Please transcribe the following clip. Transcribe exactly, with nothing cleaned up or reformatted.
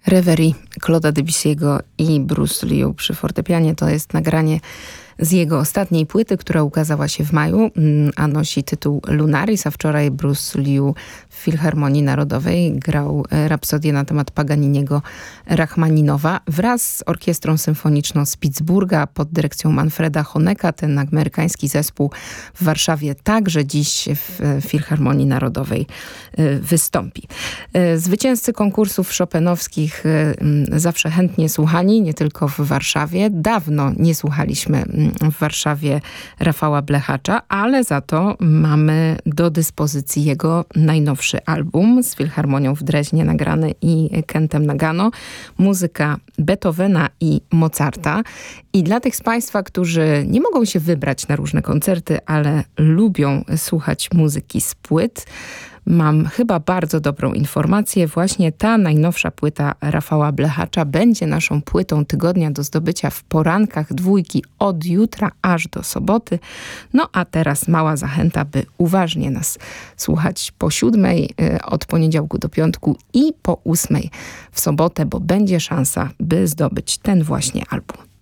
Reverie Claude'a Debussy'ego i Bruce Liu przy fortepianie to jest nagranie z jego ostatniej płyty, która ukazała się w maju, a nosi tytuł Lunaris, a wczoraj Bruce Liu w Filharmonii Narodowej grał rapsodię na temat Paganiniego Rachmaninowa wraz z Orkiestrą Symfoniczną z Pittsburgha pod dyrekcją Manfreda Honecka. Ten amerykański zespół w Warszawie także dziś w Filharmonii Narodowej wystąpi. Zwycięzcy konkursów chopinowskich zawsze chętnie słuchani, nie tylko w Warszawie. Dawno nie słuchaliśmy w Warszawie Rafała Blechacza, ale za to mamy do dyspozycji jego najnowszy album z Filharmonią w Dreźnie nagrany i Kentem Nagano. Muzyka Beethovena i Mozarta. I dla tych z Państwa, którzy nie mogą się wybrać na różne koncerty, ale lubią słuchać muzyki z płyt, mam chyba bardzo dobrą informację. Właśnie ta najnowsza płyta Rafała Blechacza będzie naszą płytą tygodnia do zdobycia w porankach dwójki od jutra aż do soboty. No a teraz mała zachęta, by uważnie nas słuchać po siódmej od poniedziałku do piątku i po ósmej w sobotę, bo będzie szansa, by zdobyć ten właśnie album.